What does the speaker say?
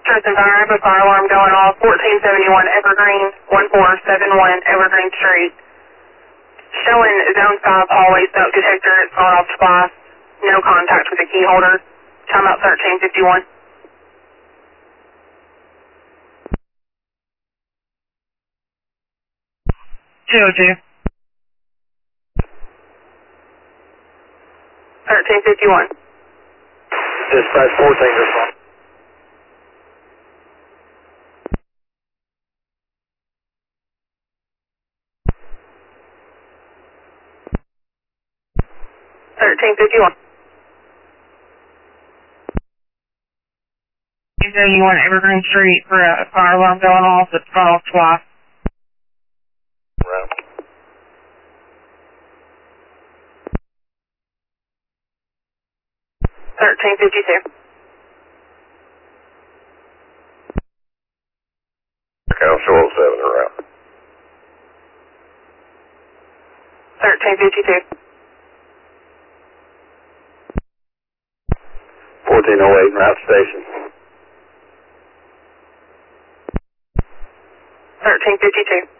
Trenton Fire, I have a fire alarm going off, 1471 Evergreen, 1471 Evergreen Street. Showing Zone 5 hallway smoke detector, it's gone off twice. No contact with the key holder. Timeout 1351. Two. 1351. Dispatch 14, respond. You want Evergreen Street for a fire alarm going off, it's gone off twice. Right. Council 07 around. 1352. 1408 route station. 1352.